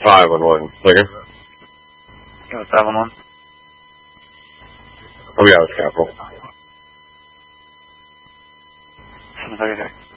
511. Clear. Go 511. Oh, yeah, it's Capital. 733.